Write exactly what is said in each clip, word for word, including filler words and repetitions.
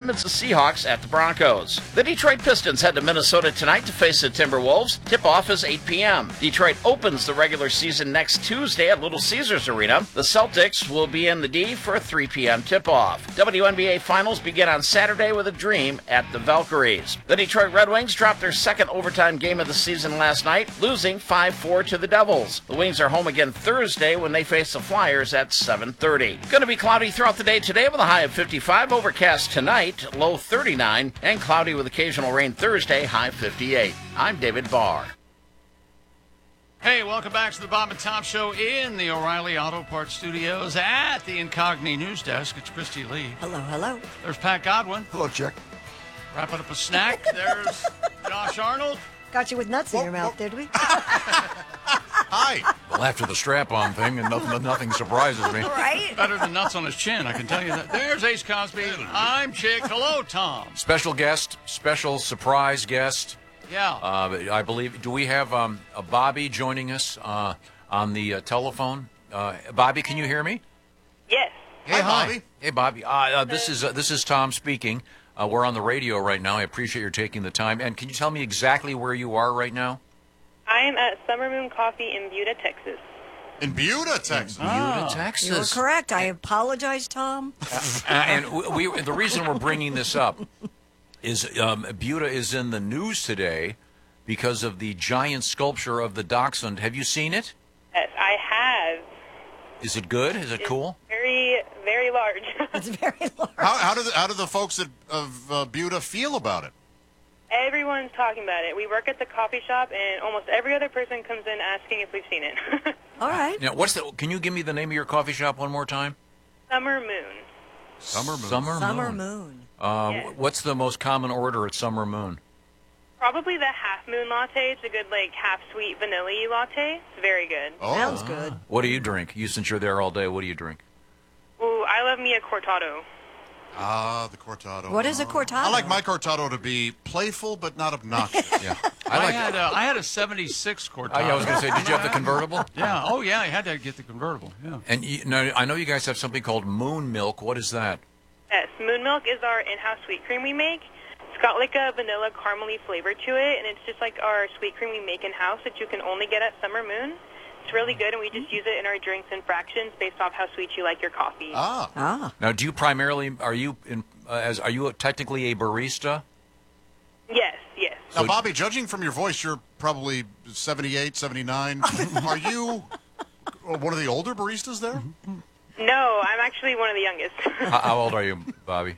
It's the Seahawks at the Broncos. The Detroit Pistons head to Minnesota tonight to face the Timberwolves. Tip-off is eight p.m. Detroit opens the regular season next Tuesday at Little Caesars Arena. The Celtics will be in the D for a three p.m. tip-off. W N B A Finals begin on Saturday with a Dream at the Valkyries. The Detroit Red Wings dropped their second overtime game of the season last night, losing five four to the Devils. The Wings are home again Thursday when they face the Flyers at seven thirty. Going to be cloudy throughout the day today with a high of fifty-five, overcast tonight, low thirty-nine, and cloudy with occasional rain Thursday, high fifty-eight. I'm David Barr. Hey, welcome back to the Bob and Tom Show in the O'Reilly Auto Parts Studios at the Incogni News Desk. It's Christy Lee. Hello, hello. There's Pat Godwin. Hello, Chick. Wrapping up a snack. There's Josh Arnold. Got you with nuts in your mouth, did we? Hi. Well, after the strap-on thing, and nothing, nothing surprises me. Right? Better than nuts on his chin, I can tell you that. There's Ace Cosby. I'm Chick. Hello, Tom. Special guest, special surprise guest. Yeah. Uh, I believe, do we have um, a Bobby joining us uh, on the uh, telephone? Uh, Bobby, can you hear me? Yes. Hey, hi. Bobby. Hey, Bobby. Uh, uh, this is uh, this is Tom speaking. Uh, we're on the radio right now. I appreciate your taking the time. And can you tell me exactly where you are right now? I am at Summer Moon Coffee in Buda, Texas. In Buda, Texas. Buda, Ah. Texas. You were correct. I apologize, Tom. Uh, and we, we the reason we're bringing this up is um, Buda is in the news today because of the giant sculpture of the Dachshund. Have you seen it? Yes, I have. Is it good? Is it It's cool? Very, very large. It's very large. How, how, do the, how do the folks at, of uh, Buda feel about it? Everyone's talking about it. We work at the coffee shop, and almost every other person comes in asking if we've seen it. All right. Now, what's the? Can you give me the name of your coffee shop one more time? Summer Moon. Summer Moon. Summer, Summer Moon. Moon. Uh, Yes. What's the most common order at Summer Moon? Probably the half moon latte. It's a good, like, half sweet vanilla latte. It's very good. Oh. Sounds good. What do you drink? You since you're there all day, what do you drink? Ooh, I love me a cortado. Ah, the cortado. What is a cortado? I like my cortado to be playful but not obnoxious. Yeah, I, I like. had a, I had a seventy-six Cortado. I, I was going to say, did you have the convertible? Yeah. Oh, yeah. I had to get the convertible. Yeah. And you, now, I know you guys have something called Moon Milk. What is that? Yes, Moon Milk is our in-house sweet cream we make. It's got like a vanilla caramely flavor to it, and it's just like our sweet cream we make in-house that you can only get at Summer Moon. It's really good, and we just use it in our drinks and fractions based off how sweet you like your coffee. Ah. Ah. Now, do you primarily are you in uh, as are you technically a barista? Yes, yes. Now, Bobby, judging from your voice, you're probably seventy-eight, seventy-nine. Are you one of the older baristas there? No, I'm actually one of the youngest. how, how old are you, Bobby?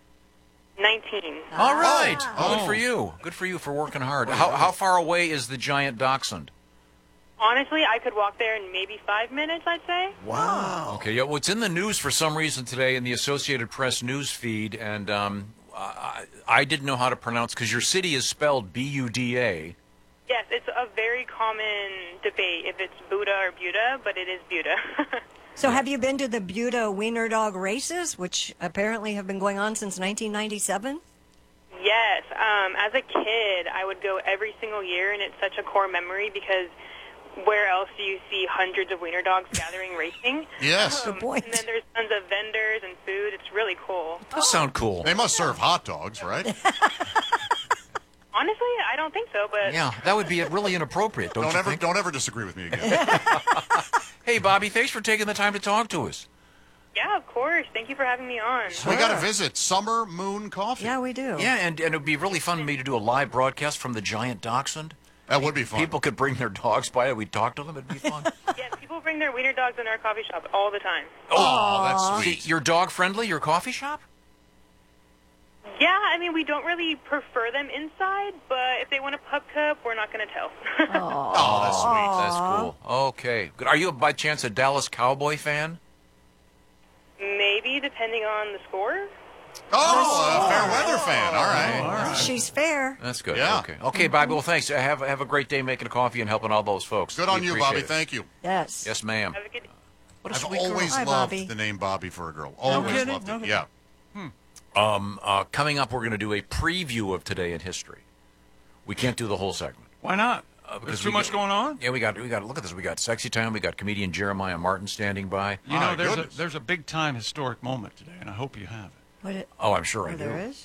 nineteen. All right. Oh. Good for you. Good for you for working hard. How how far away is the giant dachshund? Honestly, I could walk there in maybe five minutes, I'd say. Wow. Okay, yeah, well, it's in the news for some reason today in the Associated Press news feed, and um, I, I didn't know how to pronounce because your city is spelled B U D A. Yes, it's a very common debate if it's Buda or Buda, but it is Buda. So have you been to the Buda Wiener Dog races, which apparently have been going on since nineteen ninety-seven? Yes. Um, as a kid, I would go every single year, and it's such a core memory because where else do you see hundreds of wiener dogs gathering racing? Yes. Good point. And then there's tons of vendors and food. It's really cool. Does sound cool. They must serve hot dogs, right? Honestly, I don't think so, but Yeah, that would be really inappropriate, don't, Don't you ever, think? don't ever disagree with me again. Hey, Bobby, thanks for taking the time to talk to us. yeah, of course. Thank you for having me on. We got to visit Summer Moon Coffee. Yeah, we do. Yeah, and, and it would be really fun for me to do a live broadcast from the giant dachshund. That would be fun. People could bring their dogs by and we'd talk to them. It'd be fun. Yes, people bring their wiener dogs in our coffee shop all the time. Oh, that's See, sweet. you're dog friendly, your coffee shop? Yeah, I mean, we don't really prefer them inside, but if they want a pup cup, we're not going to tell. Oh, that's sweet. That's cool. Okay. Good. Are you by chance a Dallas Cowboy fan? Maybe, depending on the score. Oh, a fair weather fan. All right. All right. She's fair. That's good. Yeah. Okay. Okay, Bobby. Well, thanks. Have have a great day making coffee and helping all those folks. Good We on you, appreciate Bobby. it. Thank you. Yes. Yes, ma'am. Have a good What a I've sweet girl. always Hi, loved Bobby. the name Bobby for a girl. Always kidding? loved No it. kidding. Yeah. Um, uh, coming up, we're going to do a preview of Today in History. We can't do the whole segment. Why not? Uh, because There's too we much got- going on. Yeah, we got we got look at this. We got Sexy Time. We got comedian Jeremiah Martin standing by. You know, My there's a, goodness. there's a big time historic moment today, and I hope you have it. What it, Oh, I'm sure I oh, do. there is?